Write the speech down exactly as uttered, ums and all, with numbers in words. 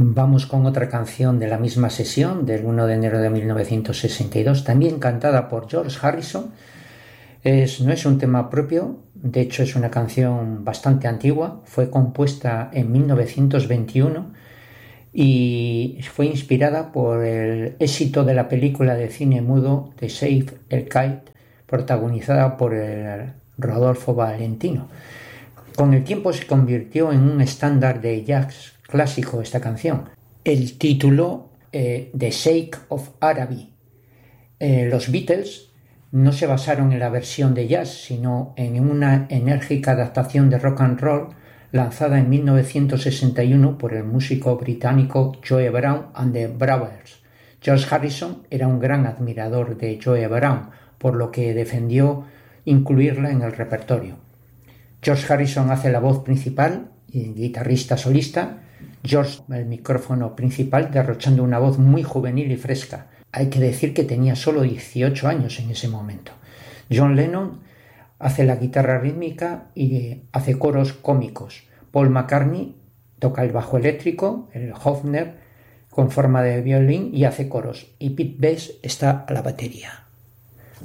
Vamos con otra canción de la misma sesión del uno de enero de mil novecientos sesenta y dos, también cantada por George Harrison. Es, no es un tema propio, de hecho es una canción bastante antigua, fue compuesta en mil novecientos veintiuno y fue inspirada por el éxito de la película de cine mudo de Save el Kite, protagonizada por el Rodolfo Valentino. Con el tiempo se convirtió en un estándar de jazz clásico esta canción. El título, eh, The Sheikh of Araby. Eh, los Beatles no se basaron en la versión de jazz, sino en una enérgica adaptación de rock and roll lanzada en mil novecientos sesenta y uno por el músico británico Joe Brown and the Brothers. George Harrison era un gran admirador de Joe Brown, por lo que defendió incluirla en el repertorio. George Harrison hace la voz principal y guitarrista solista, George el micrófono principal, derrochando una voz muy juvenil y fresca. Hay que decir que tenía solo dieciocho años en ese momento. John Lennon hace la guitarra rítmica y hace coros cómicos. Paul McCartney toca el bajo eléctrico, el Hofner, con forma de violín y hace coros. Y Pete Best está a la batería.